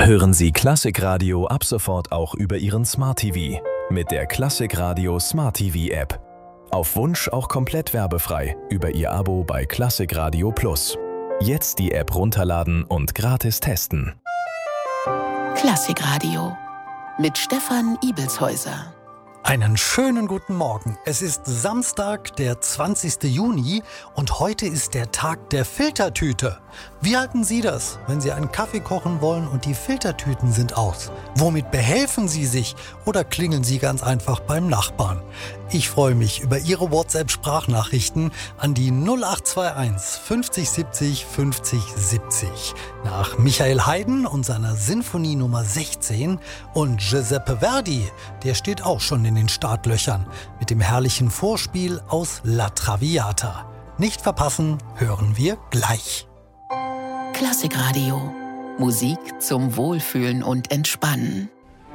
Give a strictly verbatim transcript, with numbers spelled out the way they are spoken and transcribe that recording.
Hören Sie Klassikradio ab sofort auch über Ihren Smart T V mit der Klassikradio Smart T V App. Auf Wunsch auch komplett werbefrei über Ihr Abo bei Klassikradio Plus. Jetzt die App runterladen und gratis testen. Klassikradio mit Stefan Ibelshäuser. Einen schönen guten Morgen. Es ist Samstag, der zwanzigsten Juni und heute ist der Tag der Filtertüte. Wie halten Sie das, wenn Sie einen Kaffee kochen wollen und die Filtertüten sind aus? Womit behelfen Sie sich oder klingeln Sie ganz einfach beim Nachbarn? Ich freue mich über Ihre WhatsApp-Sprachnachrichten an die null acht zwei eins fünfzig siebzig fünfzig siebzig. Nach Michael Haydn und seiner Sinfonie Nummer sechzehn und Giuseppe Verdi, der steht auch schon in den Startlöchern mit dem herrlichen Vorspiel aus La Traviata. Nicht verpassen, hören wir gleich. Klassikradio. Musik zum Wohlfühlen und Entspannen.